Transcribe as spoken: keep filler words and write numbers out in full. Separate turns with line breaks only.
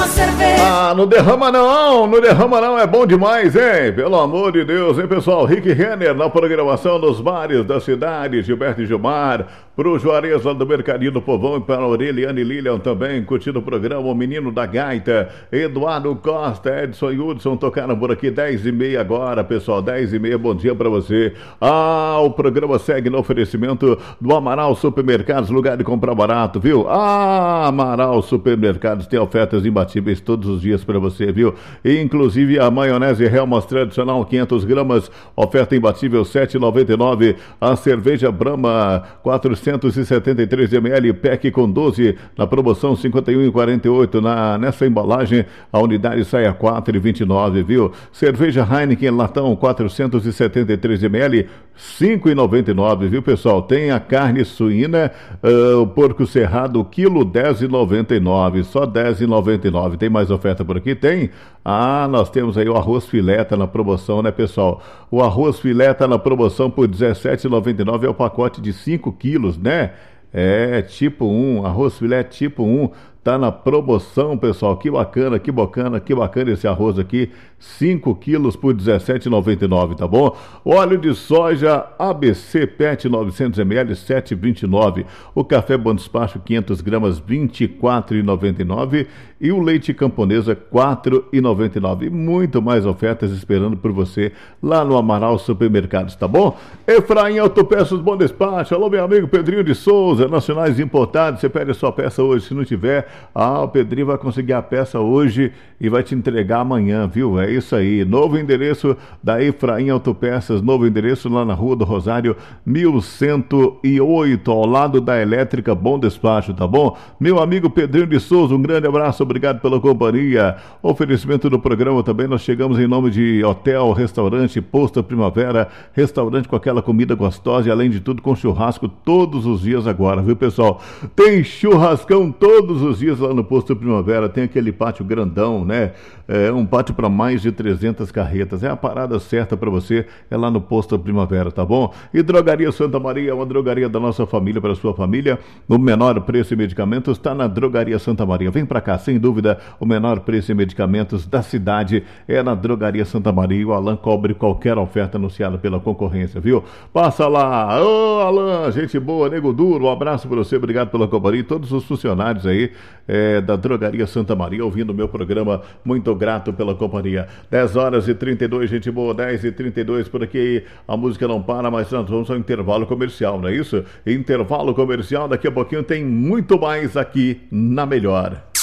uma cerveja.
Ah, não derrama não, não derrama não, é bom demais, hein? Pelo amor de Deus, hein, pessoal? Rick Renner na programação dos bares da cidade, Gilberto e Gilmar, pro Juarez lá do Mercadinho do Povão e para a Aureliane e Lilian também, curtindo o programa, o Menino da Gaita, Eduardo Costa, Edson e Hudson tocaram por aqui, dez e meia agora, pessoal, dez e meia, bom dia pra você. Ah, o programa segue no oferecimento do Amaral Supermercados, lugar de comprar barato, viu? Ah, Amaral Supermercados tem ofertas imbatíveis todos os dias pra você, viu? E, inclusive a maionese Helmas tradicional, quinhentas gramas, oferta imbatível, sete reais e noventa e nove centavos. A cerveja Brahma, quatrocentos e setenta e três mililitros, pack com doze, na promoção cinquenta e um reais e quarenta e oito centavos. Na, nessa embalagem, a unidade sai a quatro reais e vinte e nove centavos, viu? Cerveja Heineken latão, quatrocentos e setenta e três mililitros, cinco reais e noventa e nove centavos, viu, pessoal? Tem a carne suína, uh, o porco cerrado, quilo dez reais e noventa e nove centavos, só dez reais e noventa e nove centavos. Tem mais oferta por aqui? Tem? Ah, nós temos aí o arroz filé, tá na promoção, né, pessoal? O arroz filé tá na promoção por dezessete reais e noventa e nove centavos, é o pacote de cinco quilos, né? É, tipo um, arroz filé tipo um, tá na promoção, pessoal. Que bacana, que bacana, que bacana esse arroz aqui. cinco quilos por dezessete reais e noventa e nove centavos, tá bom? Óleo de soja A B C Pet novecentos mililitros, sete reais e vinte e nove centavos. O café Bom Despacho quinhentas gramas, vinte e quatro reais e noventa e nove centavos. E o leite camponesa, quatro reais e noventa e nove centavos. E muito mais ofertas esperando por você lá no Amaral Supermercados, tá bom? Efraim Autopeças Bom Despacho. Alô, meu amigo Pedrinho de Souza, Nacionais Importados. Você pede a sua peça hoje, se não tiver, ah, o Pedrinho vai conseguir a peça hoje e vai te entregar amanhã, viu? É isso aí. Novo endereço da Efraim Autopeças, novo endereço lá na Rua do Rosário, mil cento e oito, ao lado da Elétrica Bom Despacho, tá bom? Meu amigo Pedrinho de Souza, um grande abraço, obrigado pela companhia. Oferecimento do programa também, nós chegamos em nome de Hotel, Restaurante, Posto Primavera, restaurante com aquela comida gostosa e, além de tudo, com churrasco todos os dias agora, viu, pessoal? Tem churrascão todos os dias lá no Posto Primavera, tem aquele pátio grandão, né? É um pátio para mais de trezentas carretas. É a parada certa para você, é lá no Posto Primavera, tá bom? E Drogaria Santa Maria, uma drogaria da nossa família, para sua família. O menor preço em medicamentos está na Drogaria Santa Maria. Vem para cá, sem dúvida, o menor preço em medicamentos da cidade é na Drogaria Santa Maria. E o Alan cobre qualquer oferta anunciada pela concorrência, viu? Passa lá! Ô, Alan, gente boa, nego duro, um abraço para você, obrigado pela companhia e todos os funcionários aí é, da Drogaria Santa Maria, ouvindo o meu programa, muito grato pela companhia. dez horas e trinta e dois, gente boa, dez e trinta e dois, por aqui a música não para, mas nós vamos ao intervalo comercial, não é isso? Intervalo comercial, daqui a pouquinho tem muito mais aqui na Melhor.